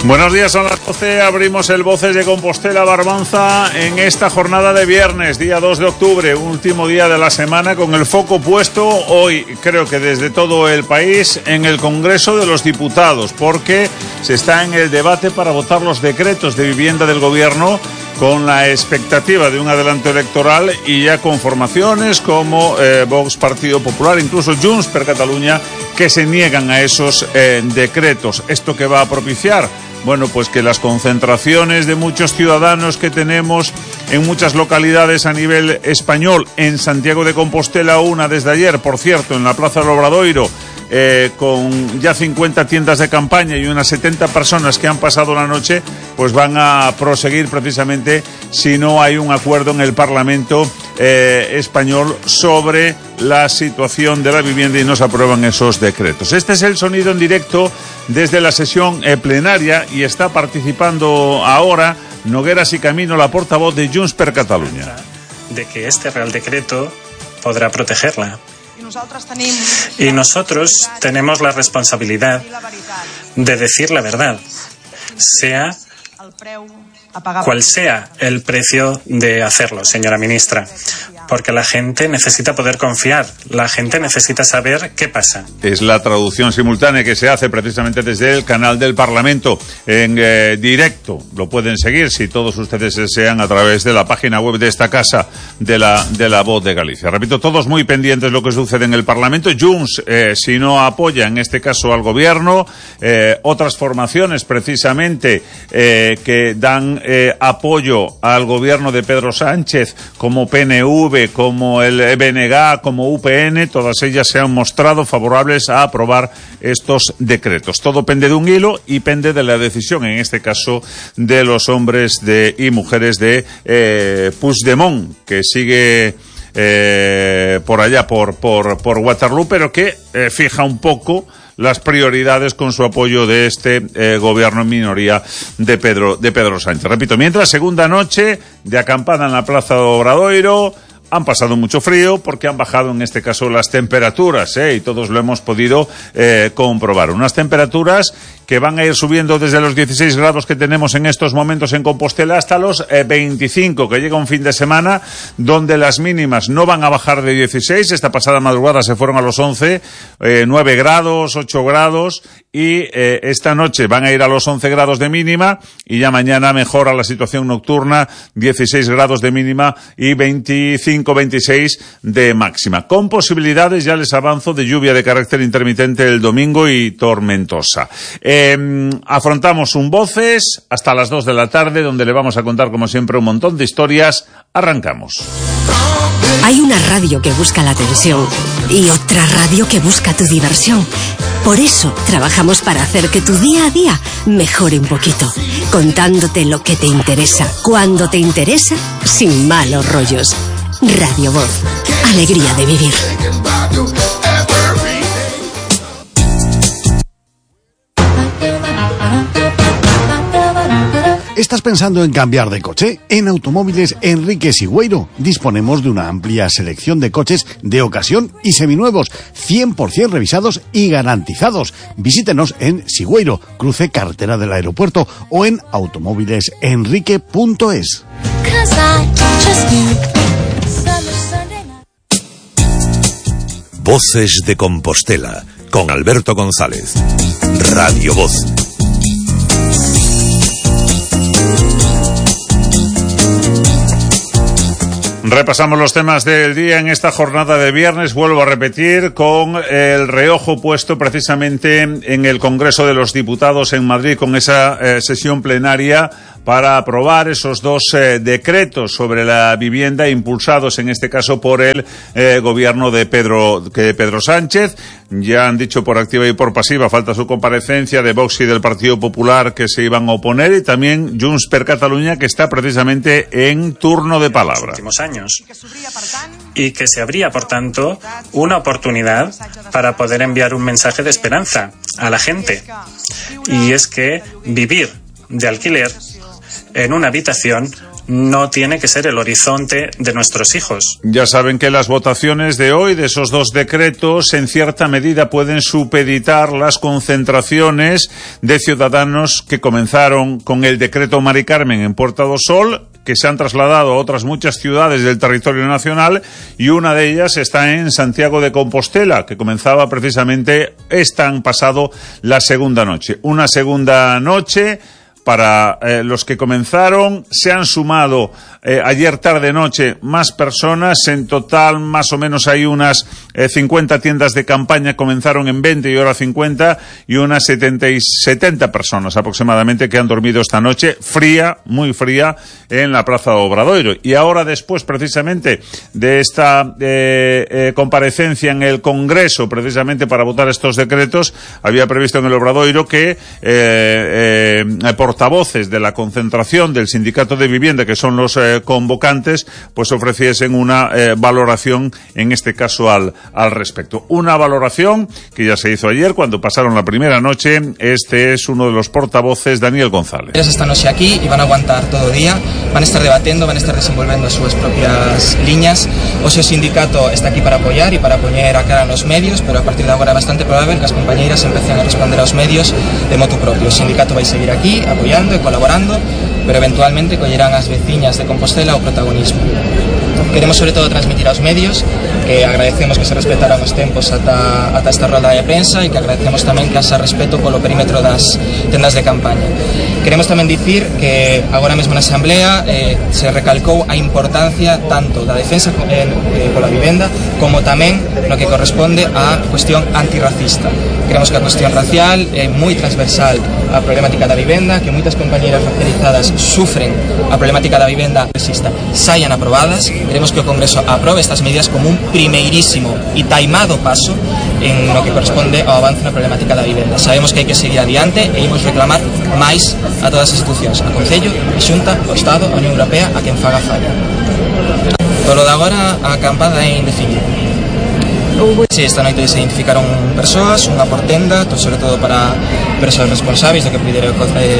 Buenos días, son las 12, abrimos el Voces de Compostela Barbanza en esta jornada de viernes, día 2 de octubre, último día de la semana, con el foco puesto hoy, creo que desde todo el país, en el Congreso de los Diputados, porque se está en el debate para votar los decretos de vivienda del Gobierno, con la expectativa de un adelanto electoral y ya con formaciones como Vox, Partido Popular, incluso Junts per Catalunya, que se niegan a esos decretos. ¿Esto qué va a propiciar? Bueno, pues que las concentraciones de muchos ciudadanos que tenemos en muchas localidades a nivel español, en Santiago de Compostela una desde ayer, por cierto, en la Plaza del Obradoiro, con ya 50 tiendas de campaña y unas 70 personas que han pasado la noche, pues van a proseguir precisamente si no hay un acuerdo en el Parlamento español sobre la situación de la vivienda y no se aprueban esos decretos. Este es el sonido en directo desde la sesión plenaria y está participando ahora Nogueras y Camino, la portavoz de Junts per Catalunya. De que este Real Decreto podrá protegerla. Y nosotros tenemos la responsabilidad de decir la verdad, sea cual sea el precio de hacerlo, señora ministra, porque la gente necesita poder confiar, la gente necesita saber qué pasa. Es la traducción simultánea que se hace precisamente desde el canal del Parlamento en directo. Lo pueden seguir si todos ustedes desean a través de la página web de esta casa de la Voz de Galicia. Repito, todos muy pendientes de lo que sucede en el Parlamento. Junts, si no apoya en este caso al Gobierno, otras formaciones precisamente que dan apoyo al Gobierno de Pedro Sánchez, como PNV, como el BNG, como UPN, todas ellas se han mostrado favorables a aprobar estos decretos. Todo pende de un hilo y pende de la decisión, en este caso, de los hombres y mujeres de Puigdemont, que sigue por allá, por Waterloo, pero que fija un poco las prioridades con su apoyo de este gobierno en minoría de Pedro Sánchez. Repito, mientras, segunda noche de acampada en la Plaza de Obradoiro. Han pasado mucho frío porque han bajado en este caso las temperaturas, y todos lo hemos podido comprobar. Unas temperaturas que van a ir subiendo desde los 16 grados que tenemos en estos momentos en Compostela hasta los 25, que llega un fin de semana donde las mínimas no van a bajar de 16. Esta pasada madrugada se fueron a los 11, 9 grados, 8 grados, y esta noche van a ir a los 11 grados de mínima y ya mañana mejora la situación nocturna, 16 grados de mínima y 25-26 de máxima. Con posibilidades, ya les avanzo, de lluvia de carácter intermitente el domingo y tormentosa. Afrontamos un Voces hasta las 2 de la tarde, donde le vamos a contar, como siempre, un montón de historias. Arrancamos. Hay una radio que busca la atención y otra radio que busca tu diversión. Por eso trabajamos para hacer que tu día a día mejore un poquito, contándote lo que te interesa, cuando te interesa, sin malos rollos. Radio Voz, alegría de vivir. ¿Estás pensando en cambiar de coche? En Automóviles Enrique Sigüeiro disponemos de una amplia selección de coches de ocasión y seminuevos, 100% revisados y garantizados. Visítenos en Sigüeiro, cruce carretera del aeropuerto, o en automóvilesenrique.es. Voces de Compostela, con Alberto González. Radio Voz. Repasamos los temas del día en esta jornada de viernes. Vuelvo a repetir, con el reojo puesto precisamente en el Congreso de los Diputados en Madrid, con esa sesión plenaria para aprobar esos dos decretos sobre la vivienda impulsados en este caso por el gobierno de Pedro Sánchez. Ya han dicho por activa y por pasiva, falta su comparecencia, de Vox y del Partido Popular, que se iban a oponer, y también Junts per Catalunya, que está precisamente en turno de palabra. En los últimos años. Y que se abría, por tanto, una oportunidad para poder enviar un mensaje de esperanza a la gente. Y es que vivir de alquiler en una habitación no tiene que ser el horizonte de nuestros hijos. Ya saben que las votaciones de hoy, de esos dos decretos, en cierta medida pueden supeditar las concentraciones de ciudadanos que comenzaron con el decreto Mari Carmen en Puerta do Sol, que se han trasladado a otras muchas ciudades del territorio nacional, y una de ellas está en Santiago de Compostela, que comenzaba precisamente pasado la segunda noche. Una segunda noche para los que comenzaron. Se han sumado ayer tarde-noche más personas. En total, más o menos hay unas 50 tiendas de campaña. Comenzaron en 20 y ahora 50, y unas 70 personas aproximadamente que han dormido esta noche fría, muy fría, en la Plaza do Obradoiro. Y ahora, después precisamente de esta comparecencia en el Congreso, precisamente para votar estos decretos, había previsto en el Obradoiro que portavoces de la concentración del Sindicato de Vivienda, que son los convocantes, pues ofreciesen una valoración, en este caso al respecto. Una valoración que ya se hizo ayer cuando pasaron la primera noche. Este es uno de los portavoces, Daniel González. Esta noche aquí y van a aguantar todo o día, van a estar debatiendo, van a estar desenvolvendo as súas propias liñas. O seu sindicato está aquí para apoiar e para poñer a cara nos medios, pero a partir de agora é bastante probable que as compañeiras empecen a responder aos medios de motu propio. O sindicato vai seguir aquí apoiando e colaborando, pero eventualmente collerán as veciñas de Compostela o protagonismo. Queremos sobre todo transmitir aos medios que agradecemos que se respetaran os tempos ata esta rolda de prensa e que agradecemos tamén que haxa respeto polo perímetro das tendas de campaña. Queremos tamén dicir que agora mesmo na Asamblea se recalcou a importancia tanto da defensa pola vivenda como tamén no que corresponde á cuestión antirracista. Creemos que a cuestión racial é moi transversal a problemática da vivenda, que moitas compañeiras racializadas sufren a problemática da vivenda racista, saian aprobadas. Queremos que o Congreso aprobe estas medidas como un primeirísimo e taimado paso en lo que corresponde ao avance na problemática da vivenda. Sabemos que hai que seguir adiante e imos reclamar máis a todas as institucións, a Concello, a Xunta, o Estado, a Unión Europea, a quen faga falla. Polo de agora, a acampada é indefinida. Sí, esta noite se identificaron persoas, unha por tenda, sobre todo para persoas responsáveis do que pudera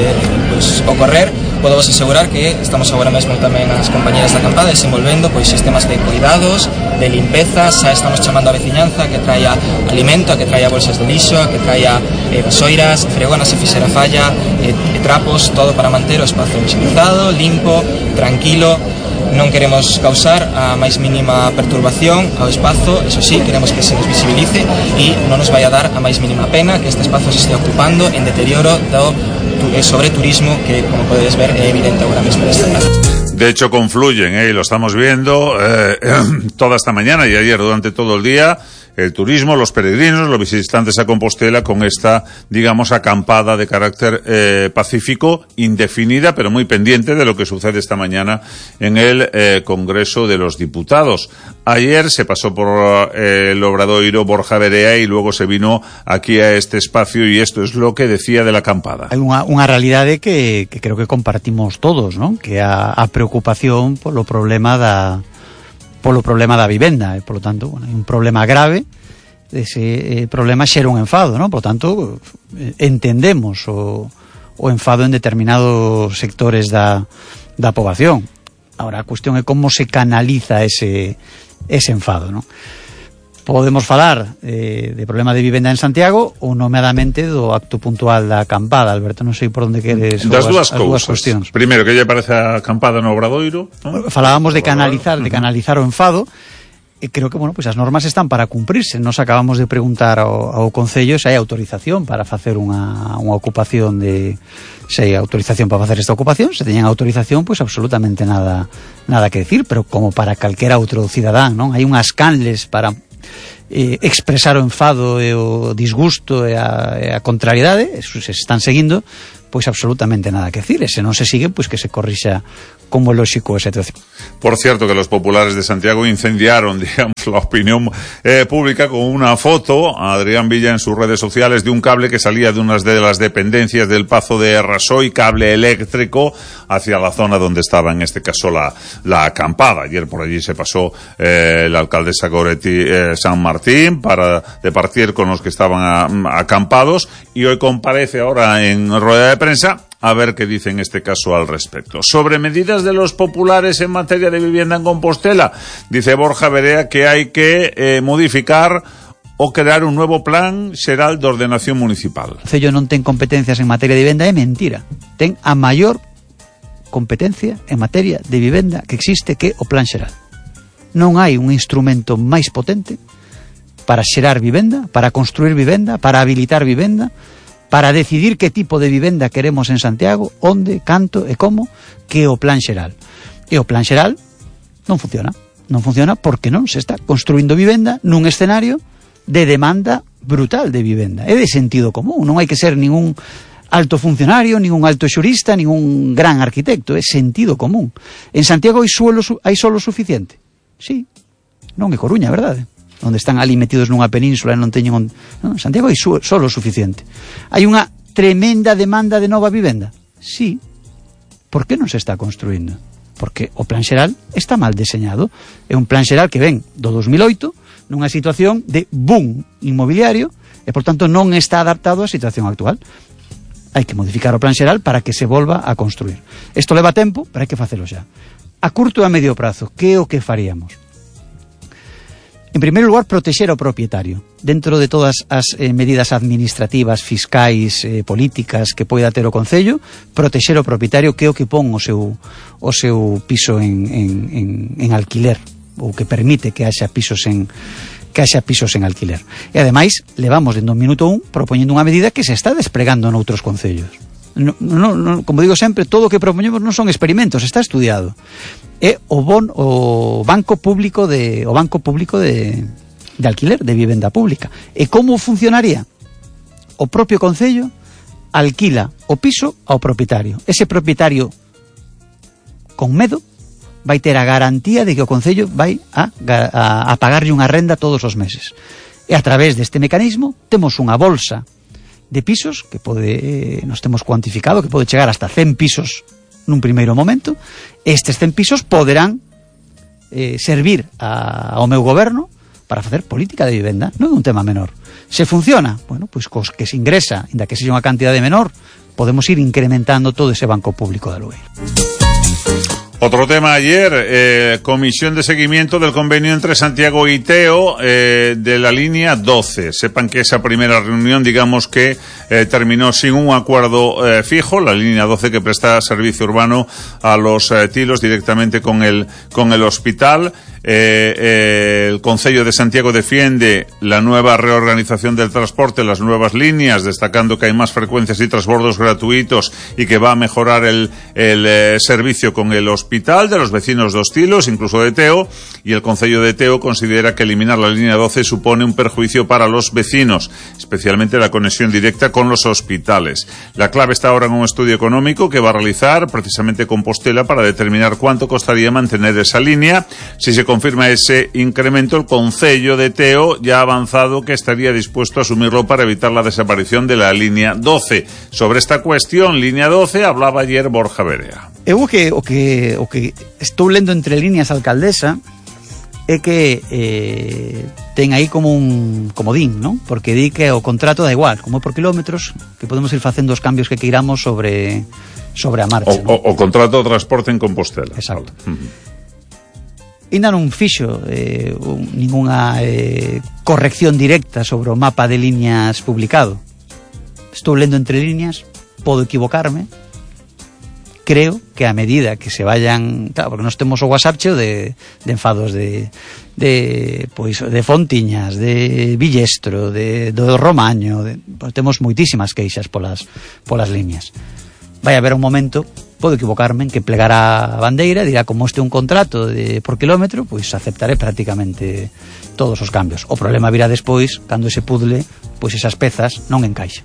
ocorrer. Podo vos asegurar que estamos agora mesmo tamén as compañeras da acampada desenvolvendo sistemas de cuidados, de limpeza. Xa estamos chamando a veciñanza que traia alimento, a que traia bolsas de lixo, a que traia vasoiras, fregonas se fixera falla, trapos, todo para manter o espazo higienizado, limpo, tranquilo. Non queremos causar a máis mínima perturbación ao espazo. Eso sí, queremos que se nos visibilice e non nos vai a dar a máis mínima pena que este espazo se estea ocupando en deterioro do sobreturismo que, como podedes ver, é evidente agora mesmo nesta casa. De hecho, confluyen, y lo estamos viendo toda esta mañana y ayer durante todo el día, el turismo, los peregrinos, los visitantes a Compostela con esta, digamos, acampada de carácter pacífico, indefinida, pero muy pendiente de lo que sucede esta mañana en el Congreso de los Diputados. Ayer se pasó por el Obradoiro Borja Verea y luego se vino aquí a este espacio, y esto es lo que decía de la acampada. Hai unha realidade que creo que compartimos todos, ¿no? Que a preocupación polo problema da vivenda, e polo tanto, hai un problema grave. Ese problema xera un enfado, ¿no? Por tanto, entendemos o enfado en determinados sectores da poboación. Ahora, a cuestión é como se canaliza ese enfado, ¿no? Podemos falar de problema de vivenda en Santiago ou nomeadamente do acto puntual da acampada. Alberto, non sei por onde queres das dúas cuestións. Primeiro, que lle parece a acampada no Obradoiro, ¿no? Falábamos de canalizar o enfado. E creo que, as normas están para cumprirse. Nos acabamos de preguntar ao Concello se hai autorización para facer unha ocupación se hai autorización para facer esta ocupación. Se teñen autorización, absolutamente nada que decir, pero como para calquera outro cidadán, non? Hai unhas canles para expresar o enfado e o disgusto e a contrariedade. Eso se están seguindo, absolutamente nada que decir. E se non se sigue, que se corrixa como lógico esa situación. Por cierto, que los populares de Santiago incendiaron, digamos, la opinión pública con una foto a Adrián Villa en sus redes sociales de un cable que salía de unas de las dependencias del Pazo de Rasoy, cable eléctrico, hacia la zona donde estaba, en este caso, la acampada. Ayer por allí se pasó la alcaldesa Goretti San Martín para departir con los que estaban acampados, y hoy comparece ahora en rueda de prensa a ver qué dice en este caso al respecto. Sobre medidas de los populares en materia de vivienda en Compostela, dice Borja Verea que hay que modificar o crear un nuevo plan xeral de ordenación municipal. O Concello non ten competencias en materia de vivenda, é mentira. Ten a maior competencia en materia de vivenda que existe, que o plan xeral. Non hai un instrumento máis potente para xerar vivenda, para construir vivenda, para habilitar vivenda, para decidir que tipo de vivenda queremos en Santiago, onde, canto e como, que o plan xeral. E o plan xeral non funciona. Non funciona porque non se está construindo vivenda nun escenario de demanda brutal de vivenda. É de sentido común, non hai que ser ningún alto funcionario, ningún alto xurista, ningún gran arquitecto, é sentido común. En Santiago hai solo suficiente? Sí, non é Coruña, verdade? Onde están ali metidos nunha península e non teñen non, Santiago hai solo suficiente. Hai unha tremenda demanda de nova vivenda? Sí. Por que non se está construindo? Porque o plan xeral está mal deseñado. É un plan xeral que ven do 2008 nunha situación de boom inmobiliario e, por tanto, non está adaptado á situación actual. Hai que modificar o plan xeral para que se volva a construir. Isto leva tempo, pero hai que facelo xa. A curto e a medio prazo, que é o que faríamos? En primeiro lugar, protexer ao propietario. Dentro de todas as medidas administrativas, fiscais, políticas que poida ter o Concello, protexer o propietario, que é o que pon o seu piso en alquiler, ou que permite que haxa pisos en alquiler. E ademais, levamos dende o minuto 1 propoñendo unha medida que se está desplegando noutros concellos. No, como digo sempre, todo o que propoñemos non son experimentos, está estudiado. É o banco público de alquiler, de vivenda pública. E como funcionaría? O propio concello alquila o piso ao propietario. Ese propietario, con medo, vai ter a garantía de que o Concello vai a pagarlle unha renda todos os meses. E a través deste mecanismo temos unha bolsa de pisos que nos temos cuantificado que pode chegar hasta 100 pisos nun primeiro momento. Estes 100 pisos poderán servir ao meu goberno para facer política de vivenda. Non é un tema menor. Se funciona, bueno, pois cos que se ingresa, inda que sexa unha cantidade menor, podemos ir incrementando todo ese banco público de aluguer. Otro tema ayer, comisión de seguimiento del convenio entre Santiago y Teo de la línea 12. Sepan que esa primera reunión, digamos que terminó sin un acuerdo fijo, la línea 12 que presta servicio urbano a los tilos directamente con el hospital. El Concello de Santiago defiende la nueva reorganización del transporte, las nuevas líneas, destacando que hay más frecuencias y transbordos gratuitos y que va a mejorar el servicio con el hospital de los vecinos dos tilos, incluso de Teo, y el Concello de Teo considera que eliminar la línea 12 supone un perjuicio para los vecinos, especialmente la conexión directa con los hospitales. La clave está ahora en un estudio económico que va a realizar precisamente Compostela para determinar cuánto costaría mantener esa línea. Si se confirma ese incremento, el Concello de Teo ya ha avanzado que estaría dispuesto a asumirlo para evitar la desaparición de la línea 12. Sobre esta cuestión, línea 12, hablaba ayer Borja Verea. O que estou lendo entre líneas, alcaldesa, é que ten aí como un comodín, non? Porque di que o contrato da igual, como por kilómetros, que podemos ir facendo os cambios que queiramos sobre a marcha. O contrato de transporte en Compostela. Exacto. Ainda non fixo ninguna corrección directa sobre o mapa de líneas publicado. Estou lendo entre líneas, podo equivocarme. Creo que a medida que se vayan, claro, porque nós temos o WhatsApp cheo de enfados de Fontiñas, de Villestro, do Romaño, pues temos moitísimas queixas polas líneas. Vai haber un momento, podo equivocarme, en que plegará a bandeira, dirá como este un contrato por kilómetro, pois aceptaré prácticamente todos os cambios. O problema virá despois, cando ese puzzle, pois esas pezas non encaixan.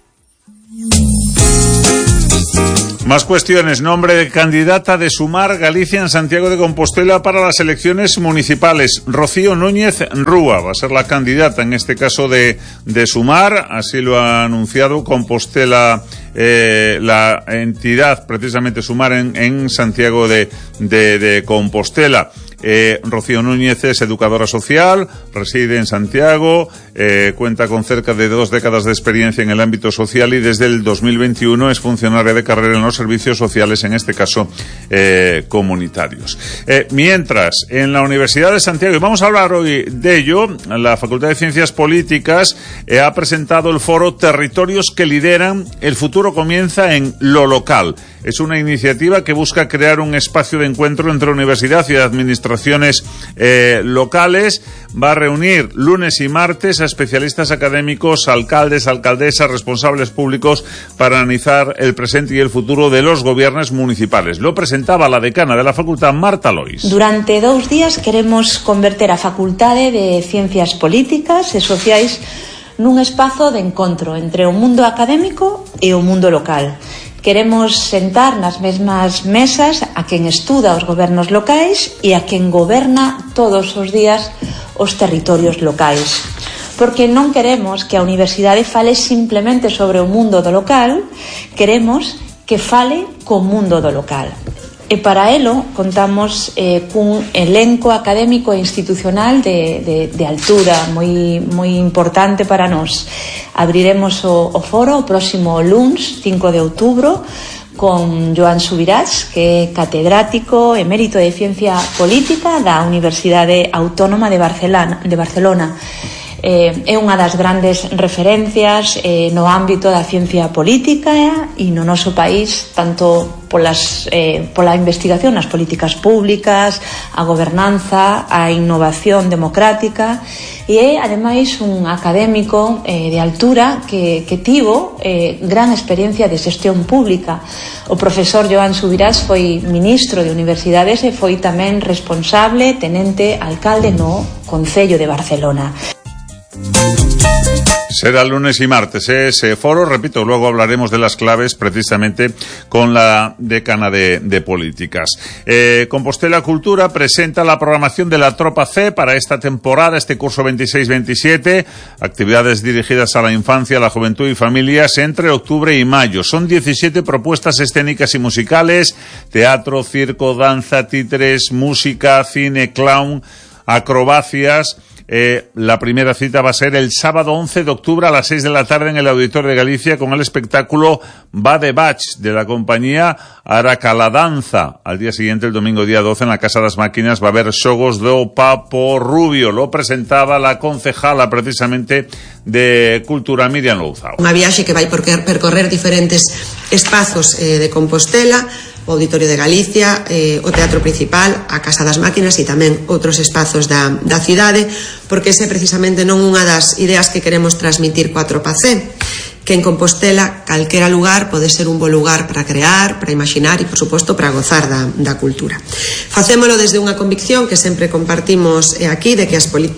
Más cuestiones. Nombre de candidata de Sumar Galicia en Santiago de Compostela para las elecciones municipales. Rocío Núñez Rúa va a ser la candidata, en este caso de Sumar. Así lo ha anunciado Compostela, la entidad, precisamente Sumar en Santiago de Compostela. Rocío Núñez es educadora social, reside en Santiago, cuenta con cerca de 2 décadas de experiencia en el ámbito social y desde el 2021 es funcionaria de carrera en los servicios sociales, en este caso comunitarios. Mientras, en la Universidad de Santiago, y vamos a hablar hoy de ello, la Facultad de Ciencias Políticas ha presentado el foro Territorios que lideran, el futuro comienza en lo local. Es una iniciativa que busca crear un espacio de encuentro entre universidad y administraciones locales. Va a reunir lunes y martes a especialistas académicos, alcaldes, alcaldesas, responsables públicos para analizar el presente y el futuro de los gobiernos municipales. Lo presentaba la decana de la facultad, Marta Lois. Durante 2 días queremos converter a Facultade de Ciencias Políticas e Sociais nun espazo de encontro entre o mundo académico e o mundo local. Queremos sentar nas mesmas mesas a quen estuda os gobernos locais e a quen goberna todos os días os territorios locais. Porque non queremos que a universidade fale simplemente sobre o mundo do local, queremos que fale co mundo do local. E para elo contamos cun elenco académico e institucional de altura moi importante para nós. Abriremos o foro o próximo luns 5 de outubro con Joan Subirats, que é catedrático emérito de Ciencia Política da Universidade Autónoma de Barcelona. É unha das grandes referencias no ámbito da ciencia política e no noso país, tanto pola investigación nas políticas públicas, a gobernanza, a innovación democrática, e é ademais un académico de altura que tivo gran experiencia de xestión pública. O profesor Joan Subirats foi ministro de Universidades e foi tamén responsable, tenente alcalde no Concello de Barcelona. Será lunes y martes ese foro, repito, luego hablaremos de las claves precisamente con la decana de políticas. Compostela Cultura presenta la programación de la Tropa C para esta temporada, este curso 26-27, actividades dirigidas a la infancia, la juventud y familias entre octubre y mayo. Son 17 propuestas escénicas y musicales, teatro, circo, danza, títeres, música, cine, clown, acrobacias. La primera cita va a ser el sábado 11 de octubre a las 6 de la tarde en el Auditorio de Galicia con el espectáculo Va de Bach de la compañía Aracaladanza. Al día siguiente, el domingo día 12, en la Casa das Máquinas va a haber xogos do Papo Rubio. Lo presentaba la concejala precisamente de Cultura, Miriam Louzao. Unha viaxe que vai percorrer diferentes espazos de Compostela, o Auditorio de Galicia, o Teatro Principal, a Casa das Máquinas e tamén outros espazos da cidade, porque ese precisamente non unha das ideas que queremos transmitir coa Tropa C, que en Compostela calquera lugar pode ser un bo lugar para crear, para imaginar e, por suposto, para gozar da cultura. Facémolo desde unha convicción que sempre compartimos aquí, de que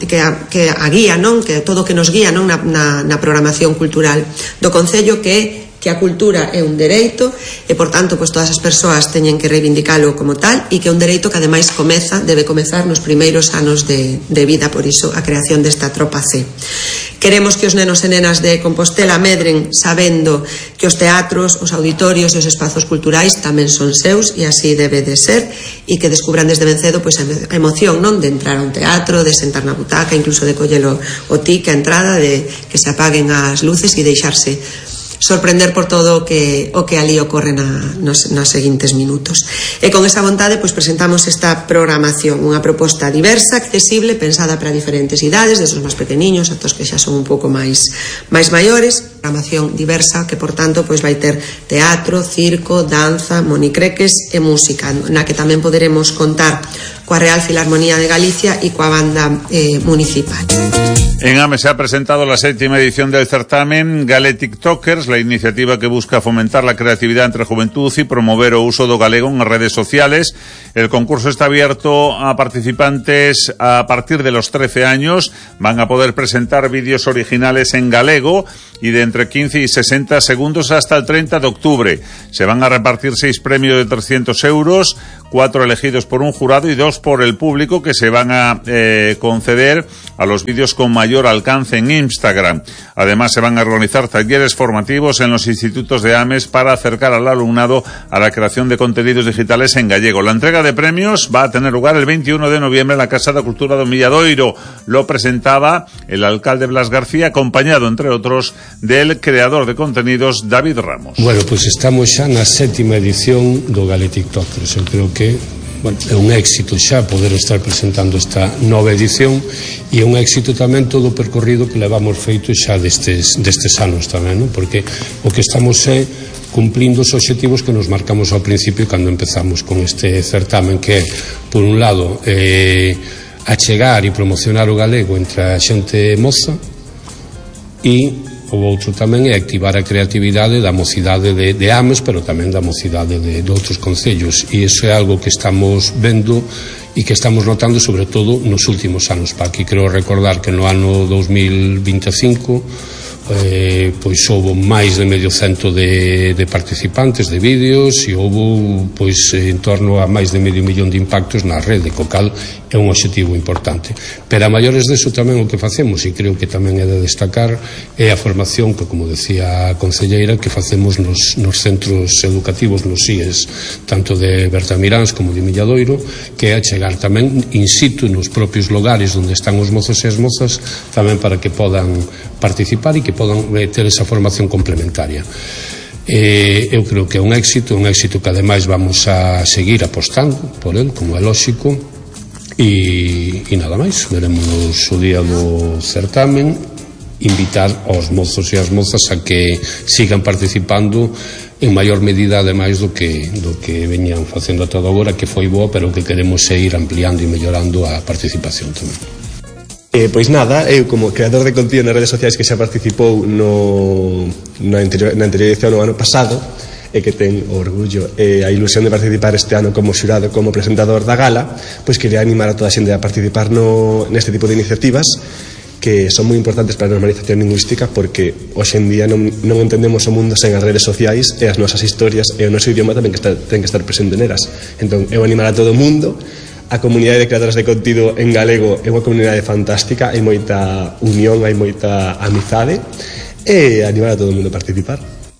que a guía, non, que todo o que nos guía, non, na programación cultural do Concello, que a cultura é un dereito e, por tanto, pues, todas as persoas teñen que reivindicalo como tal e que é un dereito que, ademais, debe comezar nos primeiros anos de vida, por iso a creación desta Tropa C. Queremos que os nenos e nenas de Compostela medren sabendo que os teatros, os auditorios e os espazos culturais tamén son seus e así debe de ser, e que descubran desde ben cedo pues, a emoción, non, de entrar a un teatro, de sentar na butaca, incluso de collelo o tic a entrada, de que se apaguen as luces e deixarse sorprender por todo o que ali ocorre nos seguintes minutos. E con esa vontade pues, presentamos esta programación, unha proposta diversa, accesible, pensada para diferentes idades, desde os máis pequeniños ata os que xa son un pouco máis maiores. Programación diversa que, por tanto, pues, vai ter teatro, circo, danza, monicreques e música, na que tamén poderemos contar coa Real Filarmonía de Galicia e coa banda municipal. En AME se ha presentado la 7ª edición del certamen Gale TikTokers, la iniciativa que busca fomentar la creatividad entre juventud y promover o uso do galego en redes sociales. El concurso está abierto a participantes a partir de los 13 años. Van a poder presentar vídeos originales en galego y de entre 15 y 60 segundos hasta el 30 de octubre. Se van a repartir 6 premios de 300 euros, 4 elegidos por un jurado y 2 por el público, que se van a conceder a los vídeos con mayor alcance en Instagram. Además, se van a organizar talleres formativos en los institutos de AMES para acercar al alumnado a la creación de contenidos digitales en gallego. La entrega de premios va a tener lugar el 21 de noviembre en la Casa da Cultura do Milladoiro. Lo presentaba el alcalde Blas García, acompañado, entre otros, del creador de contenidos David Ramos. Bueno, pues estamos xa na 7ª edición do Gale TikTokers. Eu creo que é un éxito xa poder estar presentando esta nova edición, e é un éxito tamén todo o percorrido que levamos feito xa destes anos tamén, non? Porque o que estamos é cumplindo os obxectivos que nos marcamos ao principio cando empezamos con este certamen, que é, por un lado, achegar e promocionar o galego entre a xente moza, e o outro tamén é activar a creatividade da mocidade de Ames, pero tamén da mocidade de outros concellos, e iso é algo que estamos vendo e que estamos notando sobre todo nos últimos anos. Aquí creo recordar que no ano 2025 pois houve máis de medio cento de participantes de vídeos, e houve pois en torno a máis de medio millón de impactos na rede, co cal é un obxectivo importante. Pero a maiores deso tamén o que facemos, e creo que tamén é de destacar, é a formación que, como decía a concelleira, que facemos nos centros educativos, nos CIES, tanto de Bertamiráns como de Milladoiro, que é a chegar tamén in situ nos propios lugares onde están os mozos e as mozas, tamén para que podan participar e que podan ter esa formación complementaria. Eu creo que é un éxito que ademais vamos a seguir apostando por el, como é lóxico, e nada máis. Veremos o día do certamen, invitar aos mozos e as mozas a que sigan participando en maior medida, ademais do que veñan facendo ata agora, que foi boa, pero que queremos seguir ampliando e mellorando a participación tamén. Pois nada, eu como creador de contido nas redes sociais que xa participou na anterior edición no ano pasado, e que ten o orgullo e a ilusión de participar este ano como xurado, como presentador da gala, pois quería animar a toda a xente a participar neste tipo de iniciativas que son moi importantes para a normalización lingüística, porque hoxe en día non entendemos o mundo sen as redes sociais, e as nosas historias e o noso idioma tamén ten que estar presente nelas. Entón, eu animar a todo o mundo. A comunidade de creadoras de contido en galego é unha comunidade fantástica, hai moita unión, hai moita amizade, e animar a todo o mundo a participar.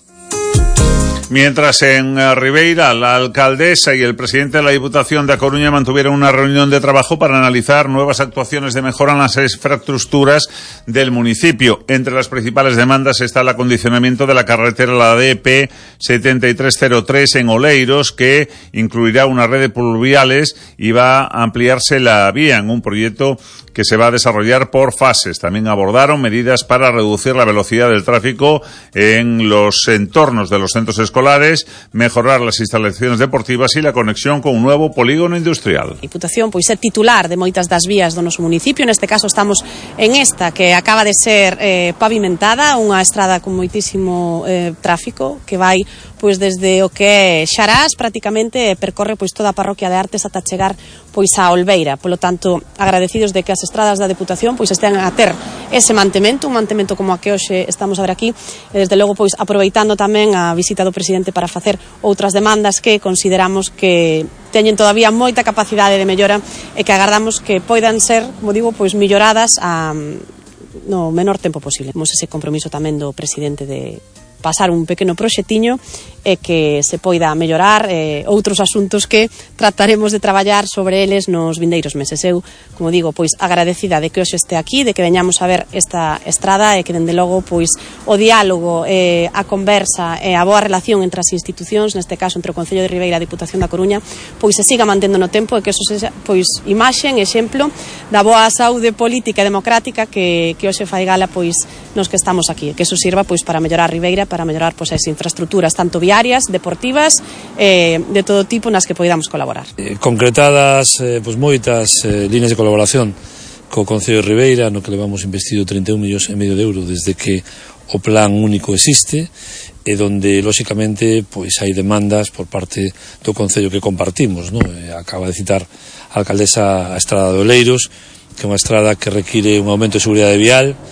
Mientras en Ribeira, la alcaldesa y el presidente de la Diputación de A Coruña mantuvieron una reunión de trabajo para analizar nuevas actuaciones de mejora en las infraestructuras del municipio. Entre las principales demandas está el acondicionamiento de la carretera, la DP 7303 en Oleiros, que incluirá una red de pluviales y va a ampliarse la vía en un proyecto que se va a desarrollar por fases. También abordaron medidas para reducir la velocidad del tráfico en los entornos de los centros escolares, mejorar las instalaciones deportivas y la conexión con un nuevo polígono industrial. A Diputación pois é titular de moitas das vías do noso municipio. Neste caso estamos en esta que acaba de ser pavimentada, unha estrada con moitísimo tráfico que vai pois desde o que é Xarás, prácticamente percorre pois toda a parroquia de Artes ata chegar pois a Olveira. Polo tanto, agradecidos de que as estradas da Deputación pois estean a ter ese mantemento, un mantemento como a que hoxe estamos a ver aquí, e desde logo pois aproveitando tamén a visita do presidente para facer outras demandas que consideramos que teñen todavía moita capacidade de mellora e que agardamos que poidan ser, como digo, pois melloradas no menor tempo posible. Temos ese compromiso tamén do presidente de pasar un pequeno proxetiño e que se poida mellorar outros asuntos que trataremos de traballar sobre eles nos vindeiros meses. Eu, como digo, pois agradecida de que hoxe este aquí, de que veñamos a ver esta estrada e que dende logo pois o diálogo, a conversa e a boa relación entre as institucións, neste caso entre o Concello de Ribeira e a Diputación da Coruña, pois se siga mantendo no tempo e que eso sexa pois imaxe, exemplo da boa saúde política e democrática que hoxe fai gala pois nos que estamos aquí, que eso sirva pois para mellorar Ribeira, para mellorar pois as infraestructuras tanto viarias, deportivas, de todo tipo nas que poidamos colaborar. Concretadas pois moitas líneas de colaboración co Concello de Ribeira, no que levamos investido 31,5 millóns de euros desde que o plan único existe, e donde lóxicamente pois hai demandas por parte do Concello que compartimos, non? Acaba de citar a alcaldesa a estrada de Oleiros, que é unha estrada que require un aumento de seguridade vial,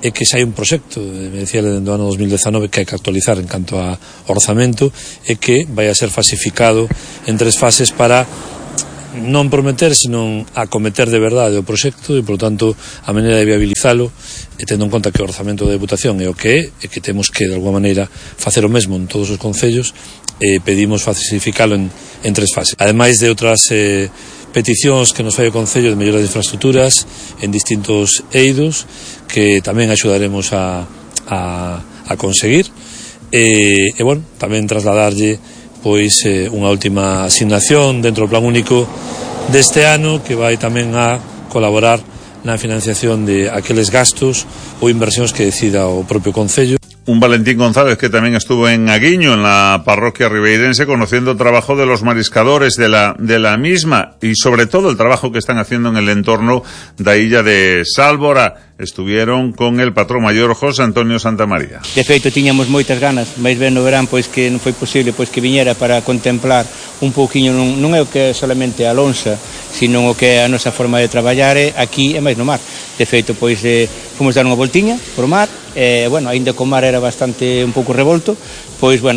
é que se hai un proxecto, me decía do ano 2019, que hai que actualizar en canto a orzamento, e que vai a ser fasificado en 3 fases para non prometer, senón acometer de verdade o proxecto, e, por tanto, a maneira de viabilizalo, e tendo en conta que o orzamento da Deputación é o que é, e que temos que, de alguma maneira, facer o mesmo en todos os concellos, pedimos fasificalo en 3 fases. Ademais de outras peticións que nos fai o Concello de mellora de infraestructuras en distintos eidos, que tamén axudaremos a conseguir, e, bueno, tamén trasladarlle pois unha última asignación dentro do plan único deste ano, que vai tamén a colaborar na financiación de aqueles gastos ou inversións que decida o propio Concello. Un Valentín González que también estuvo en Aguiño, en la parroquia ribeirense, conociendo el trabajo de los mariscadores de la misma, y sobre todo el trabajo que están haciendo en el entorno de la illa de Sálvora. Estuvieron con el patrón mayor José Antonio Santamaría. De feito, tiñamos moitas ganas, máis ben no verán, pois que non foi posible pois que viñera para contemplar un pouquiño, non é o que é solamente a lonxa, sino o que é a nosa forma de traballar aquí e máis no mar. De feito, pois fomos dar unha voltiña por mar, bueno, aínda que o mar era bastante un pouco revolto, pois, bueno,